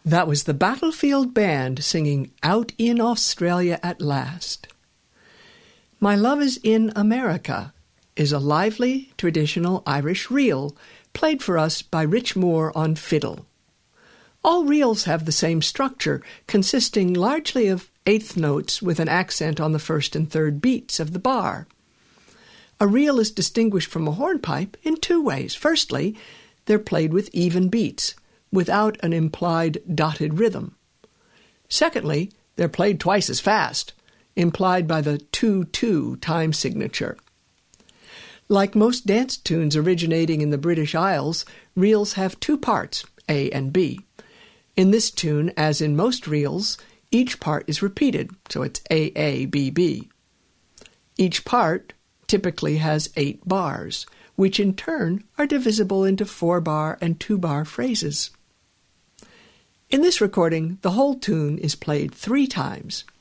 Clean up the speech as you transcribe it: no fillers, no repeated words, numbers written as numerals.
That was the Battlefield Band singing Out in Australia at Last. My Love is in America is a lively, traditional Irish reel played for us by Rich Moore on fiddle. All reels have the same structure, consisting largely of eighth notes with an accent on the first and third beats of the bar. A reel is distinguished from a hornpipe in two ways. Firstly, they're played with even beats, without an implied dotted rhythm. Secondly, they're played twice as fast, implied by the 2-2 time signature. Like most dance tunes originating in the British Isles, reels have two parts, A and B. In this tune, as in most reels, each part is repeated, so it's A-A-B-B. Each part typically has 8 bars, which in turn are divisible into 4-bar and 2-bar phrases. In this recording, the whole tune is played 3 times.